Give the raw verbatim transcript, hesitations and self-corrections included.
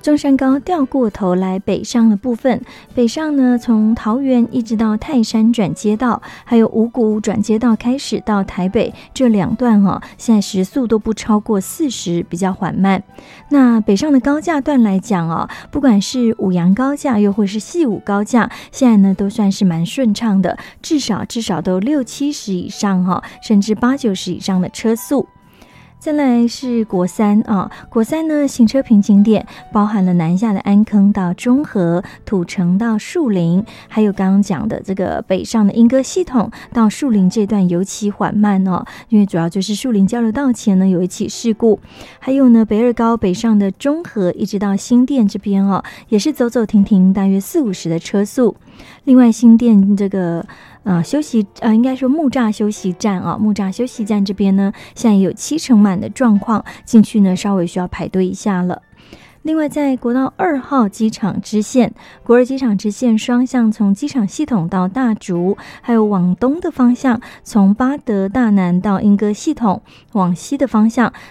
中山高掉过头来北上的部分，北上呢从桃园一直到泰山转接道，还有五股转接道开始到台北这两段哦，现在时速都不超过四十，比较缓慢。那北上的高架段来讲哦，不管是五杨高架又或是细五高架，现在呢都算是蛮顺畅的，至少至少都六七十以上哈、哦，甚至八九十以上的车速。再来是国三啊，国三呢行车瓶颈点包含了南下的安坑到中和、土城到树林，还有刚刚讲的这个北上的莺歌系统到树林这段尤其缓慢哦，因为主要就是树林交流道前呢有一起事故，还有呢北二高北上的中和一直到新店这边哦，也是走走停停，大约四五十的车速。另外新店这个呃休息呃应该说木栅休息站啊，木栅休息站这边呢现在也有七成满的状况，进去呢稍微需要排队一下了。另外在国道二号机场支线，国二机场支线双向从机场系统到大竹，还有往东的方向从八德大南到莺歌系统，往西的方向